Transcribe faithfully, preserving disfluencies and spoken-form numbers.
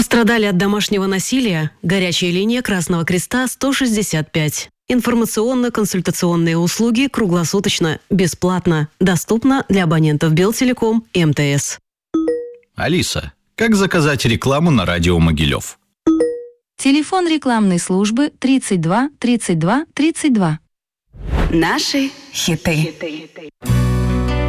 Пострадали от домашнего насилия? Горячая линия Красного Креста сто шестьдесят пять. Информационно-консультационные услуги круглосуточно, бесплатно, доступно для абонентов Белтелеком и эм тэ эс. Алиса, как заказать рекламу на радио Могилев? Телефон рекламной службы тридцать два тридцать два тридцать два. Наши хиты.